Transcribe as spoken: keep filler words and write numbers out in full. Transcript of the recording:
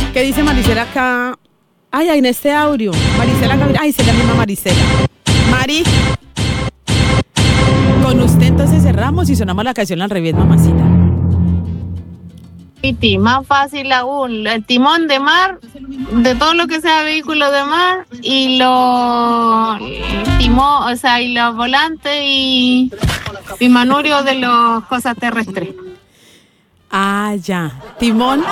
¿Qué dice Maricela acá? Ay, en este audio. Maricela Gabriel. Ay, se la misma Maricela. Mari. Con usted entonces cerramos y sonamos la canción al revés, mamacita. Piti, más fácil aún, el timón de mar, de todo lo que sea vehículo de mar, y los timón, o sea, y los volantes y, y manubrio de las cosas terrestres. Ah, ya. Timón